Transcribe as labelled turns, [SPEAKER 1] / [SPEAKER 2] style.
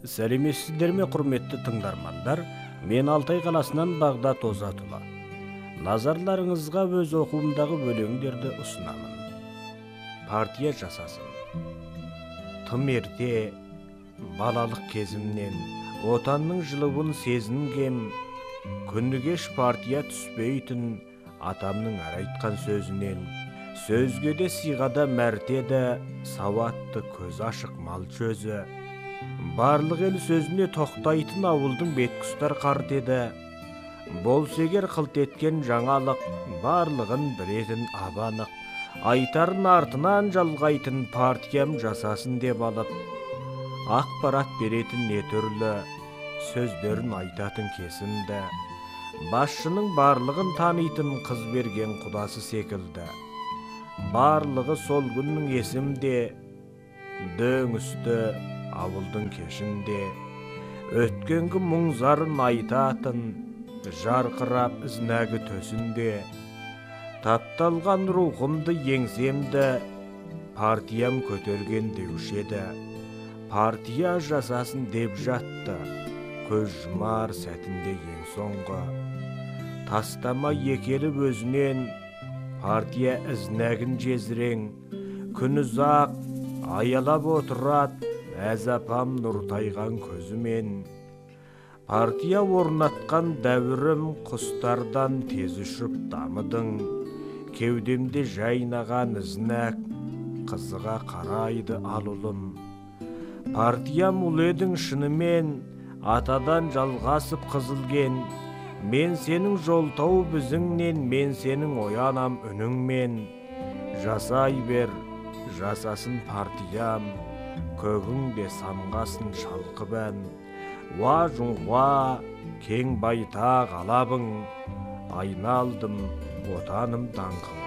[SPEAKER 1] Сәлеметсіздер ме, құрметті тыңдармандар? Мен Алтай қаласынан Бағдат Озатұлы. Назарларыңызға өз оқуымдағы өлеңдерді ұсынамын. Партия жасасын. Тым ерте, балалық кезімнен, отанның жылуын сезінгем, күні кеш партия түспейтін атамның әр айтқан сөзінен. Сөзге де сыйғада мәртеді, сауатты көз ашық мал чөзі. Барлық ел сөзіне тоқтайтын ауылдың беткұстар қарт еді. Болса егер қылт еткен жаңалық, барлығын білетін абанық. Айтарын артынан жалғайтын партиям жасасын деп алып, ақпарат беретін не түрлі, сөздерін айтатын кесімді. Басшының барлығын танитын қыз берген құдасы секілді. Барлығы сол күннің есімде, дөң үсті ауылдың кешінде. Өткенгі мұңзарын айтатын, жарқырап ізінәгі төсінде. Тапталған рухымды еңсемді, партиям көтерген деуші еді. Партия жасасын деп жатты, көз жұмар сәтінде ең соңғы. Тастама екеліп өзінен, партия ізінәгін жезірең. Күн ұзақ аялап отырат, әз апам нұртайған көзімен. Партия орнатқан дәуірім, құстардан тез ұшып дамыдың. Кеудемде жайнаған ізінәк, қызыға қарайды алулым. Партиям ұл едің шынымен, атадан жалғасып қызылген. Мен сенің жолтау бізіңнен, мен сенің оянам үніңмен. Жасай бер, жасасын партиям, көгіңде самғасын шалқып ән. Уа жұңға, кең байтақ алабың, айналдым отаным даңқы.